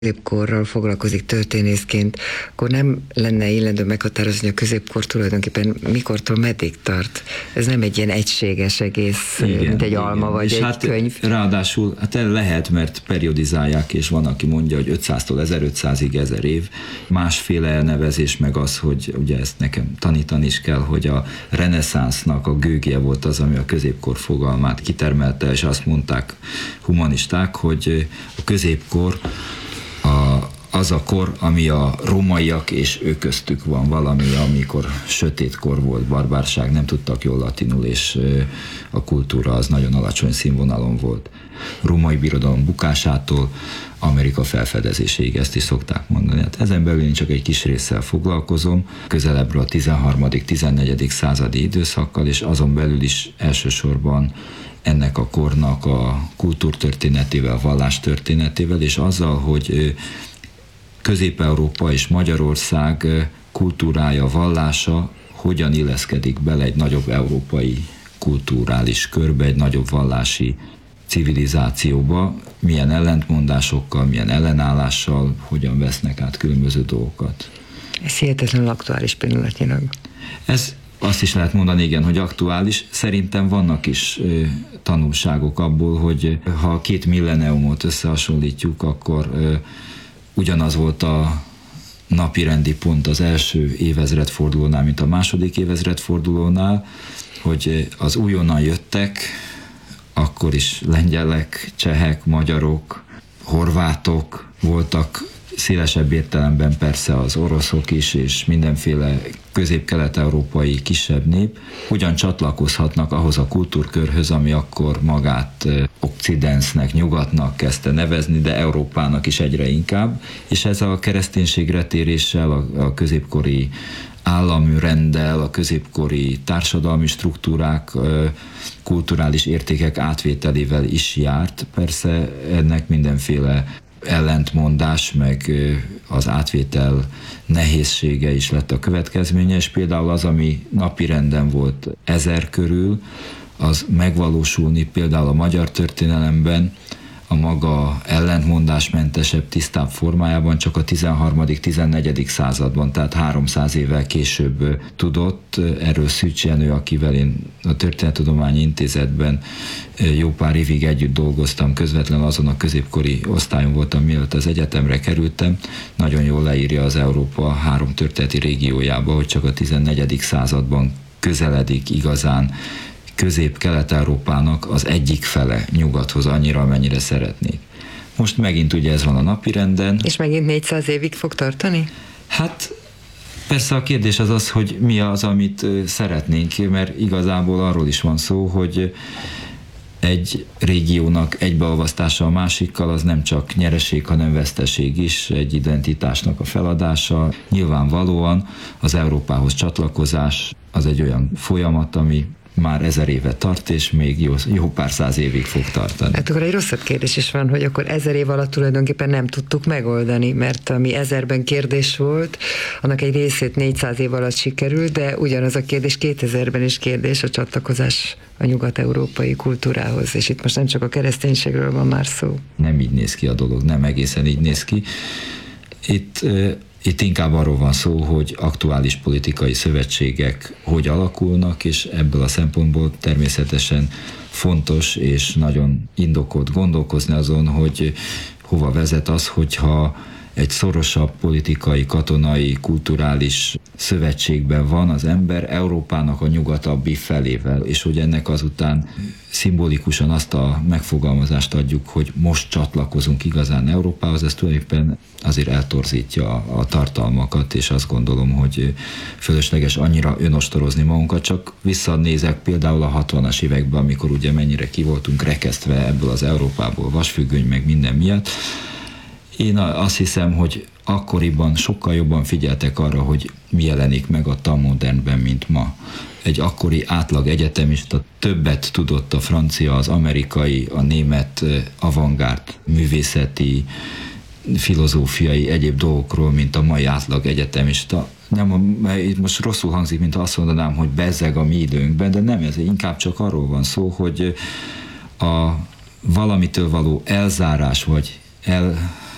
középkorral foglalkozik történészként, akkor nem lenne illendő meghatározni, hogy a középkor tulajdonképpen mikortól meddig tart. Ez nem egy ilyen egységes egész, igen, mint egy alma vagy egy könyv. Ráadásul lehet, mert periodizálják, és van, aki mondja, hogy 500-tól 1500-ig 1000 év. Másféle elnevezés meg az, hogy ugye ezt nekem tanítani is kell, hogy a reneszánsznak a gőgje volt az, ami a középkor fogalmát kitermelte, és azt mondták humanisták, hogy a középkor az a kor, ami a rómaiak és ők köztük van valami, amikor sötétkor volt, barbárság, nem tudtak jól latinul, és a kultúra az nagyon alacsony színvonalon volt. Római birodalom bukásától Amerika felfedezéséig, ezt is szokták mondani. Hát ezen belül én csak egy kis résszel foglalkozom, közelebbről a 13.-14. századi időszakkal, és azon belül is elsősorban ennek a kornak a kultúrtörténetével, vallástörténetével, és azzal, hogy Közép-Európa és Magyarország kultúrája, vallása hogyan illeszkedik bele egy nagyobb európai kulturális körbe, egy nagyobb vallási civilizációba, milyen ellentmondásokkal, milyen ellenállással, hogyan vesznek át különböző dolgokat. Ez hihetetlenül aktuális pillanatnyilag. Ez azt is lehet mondani, igen, hogy aktuális. Szerintem vannak is tanulságok abból, hogy ha a két milleniumot összehasonlítjuk, akkor ugyanaz volt a napirendi pont az első évezredfordulónál, mint a második évezredfordulónál, hogy az újonnan jöttek, akkor is lengyelek, csehek, magyarok, horvátok voltak, szélesebb értelemben persze az oroszok is, és mindenféle közép-kelet-európai kisebb nép, hogyan csatlakozhatnak ahhoz a kultúrkörhöz, ami akkor magát Occidensnek, nyugatnak kezdte nevezni, de Európának is egyre inkább, és ez a kereszténységre téréssel, a középkori állami renddel, a középkori társadalmi struktúrák, kulturális értékek átvételével is járt. Persze ennek mindenféle ellentmondás, meg az átvétel nehézsége is lett a következménye, és például az, ami napirenden volt 1000 körül, az megvalósulni például a magyar történelemben a maga ellentmondásmentesebb, tisztább formájában csak a 13.-14. században, tehát 300 évvel később tudott. Erről Szűcs Jenő, akivel én a Történettudományi Intézetben jó pár évig együtt dolgoztam, közvetlenül azon a középkori osztályon voltam, mielőtt az egyetemre kerültem, nagyon jól leírja az Európa 3 történeti régiójába, hogy csak a 14. században közeledik igazán Közép-Kelet-Európának az egyik fele nyugathoz annyira, amennyire szeretnék. Most megint ugye ez van a napirenden. És megint 400 évig fog tartani? Hát persze a kérdés az az, hogy mi az, amit szeretnénk, mert igazából arról is van szó, hogy egy régiónak egybeolvasztása a másikkal az nem csak nyereség, hanem veszteség is, egy identitásnak a feladása. Nyilvánvalóan az Európához csatlakozás az egy olyan folyamat, ami már 1000 éve tart, és még jó pár száz évig fog tartani. Hát akkor egy rosszabb kérdés is van, hogy akkor 1000 év alatt tulajdonképpen nem tudtuk megoldani, mert ami 1000-ben kérdés volt, annak egy részét 400 év alatt sikerült, de ugyanaz a kérdés 2000-ben is kérdés, a csatlakozás a nyugat-európai kultúrához, és itt most nem csak a kereszténységről van már szó. Nem így néz ki a dolog, nem egészen így néz ki. Itt inkább arról van szó, hogy aktuális politikai szövetségek hogy alakulnak, és ebből a szempontból természetesen fontos és nagyon indokolt gondolkozni azon, hogy hova vezet az, hogyha egy szorosabb politikai, katonai, kulturális szövetségben van az ember Európának a nyugatabbi felével, és hogy ennek azután szimbolikusan azt a megfogalmazást adjuk, hogy most csatlakozunk igazán Európához, ez tulajdonképpen azért eltorzítja a tartalmakat, és azt gondolom, hogy fölösleges annyira önostorozni magunkat, csak visszanézek például a 60-as években, amikor ugye mennyire ki voltunk rekesztve ebből az Európából, vasfüggöny meg minden miatt. Én azt hiszem, hogy akkoriban sokkal jobban figyeltek arra, hogy mi jelenik meg a tanmodernben, mint ma. Egy akkori átlag egyetemista többet tudott a francia, az amerikai, a német avantgárd művészeti, filozófiai, egyéb dolgokról, mint a mai átlag egyetemista. Nem, itt most rosszul hangzik, mint azt mondanám, hogy bezzeg a mi időnkben, de nem, ez inkább csak arról van szó, hogy a valamitől való elzárás vagy